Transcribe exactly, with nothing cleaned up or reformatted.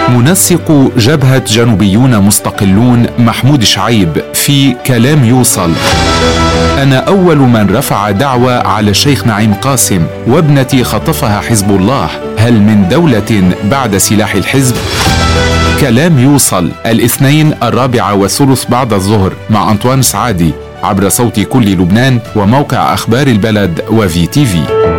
منسق جبهة جنوبيون مستقلون محمود شعيب في كلام يوصل: أنا أول من رفع دعوى على الشيخ نعيم قاسم، وابنتي خطفها حزب الله، هل من دولة بعد سلاح الحزب؟ كلام يوصل الاثنين الرابعة والثلث بعد الظهر مع أنطوان سعادي عبر صوت كل لبنان وموقع أخبار البلد وفي تي في.